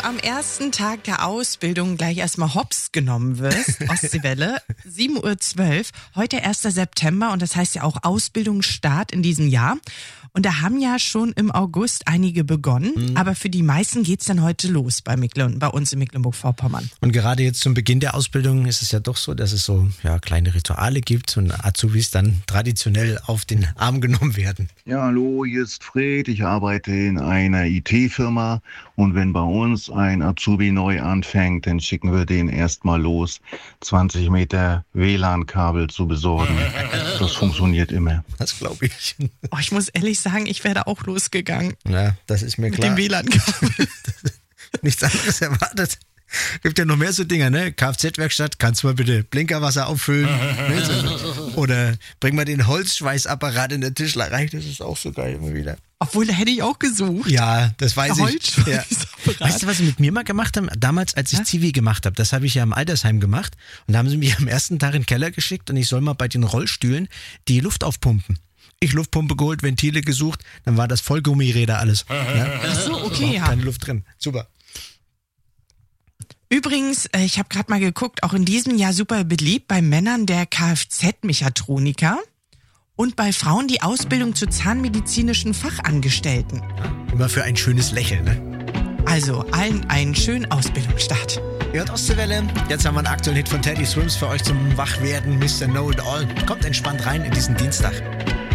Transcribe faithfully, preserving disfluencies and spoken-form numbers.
am ersten Tag der Ausbildung gleich erstmal hops genommen wirst, Ostseewelle, sieben Uhr zwölf, heute erster September und das heißt ja auch Ausbildungsstart in diesem Jahr. Und da haben ja schon im August einige begonnen, mhm. aber für die meisten geht's dann heute los bei, Mecklen, bei uns in Mecklenburg-Vorpommern. Und gerade jetzt zum Beginn der Ausbildung ist es ja doch so, dass es so ja, kleine Rituale gibt und Azubis dann traditionell auf den Arm genommen werden. Ja, hallo, hier ist Fred. Ich arbeite in einer I T-Firma und wenn bei uns ein Azubi neu anfängt, dann schicken wir den erstmal los, zwanzig Meter W L A N-Kabel zu besorgen. Das funktioniert immer. Das glaube ich. Oh, ich muss ehrlich sagen, ich wäre auch losgegangen. Ja, das ist mir Mit klar. dem W L A N-Kabel. Nichts anderes erwartet. Gibt ja noch mehr so Dinger, ne? Kfz-Werkstatt, kannst du mal bitte Blinkerwasser auffüllen? Ne? Oder bring mal den Holzschweißapparat in der Tischlerei, das ist auch so geil immer wieder. Obwohl, da hätte ich auch gesucht. Ja, das weiß ich. Ja. Holzschweißapparat. Weißt du, was sie mit mir mal gemacht haben? Damals, als ich Zivi gemacht habe, das habe ich ja im Altersheim gemacht und da haben sie mich am ersten Tag in den Keller geschickt und ich soll mal bei den Rollstühlen die Luft aufpumpen. Ich Luftpumpe geholt, Ventile gesucht, dann war das voll Gummiräder alles. Ja? Ach so, okay, ja. Keine Luft drin. Super. Übrigens, ich habe gerade mal geguckt, auch in diesem Jahr super beliebt bei Männern der Kfz-Mechatroniker und bei Frauen die Ausbildung zu zahnmedizinischen Fachangestellten. Immer für ein schönes Lächeln, ne? Also allen einen schönen Ausbildungsstart. Ihr hört Ostseewelle. Jetzt haben wir einen aktuellen Hit von Teddy Swims für euch zum Wachwerden. Mister Know It All. Kommt entspannt rein in diesen Dienstag.